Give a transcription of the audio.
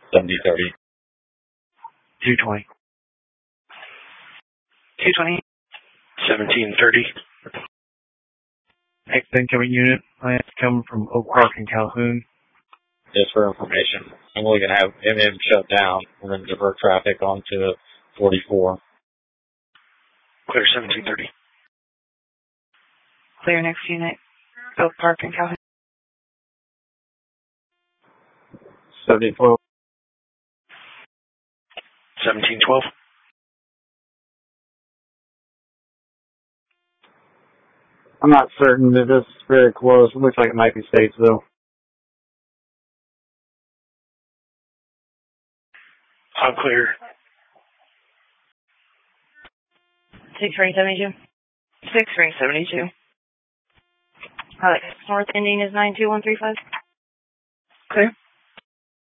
7030. 220. 220. 1730. Next incoming unit, plans coming from Oak Park and Calhoun. Just for information, I'm only going to have MM shut down. We're going to divert traffic onto 44. Clear 1730. Clear next unit, Oak Park and Calhoun. 7012. 1712. I'm not certain that this is very close. It looks like it might be Statesville. I'm clear. 6372. 6372. Alex, North ending is 92135. Clear.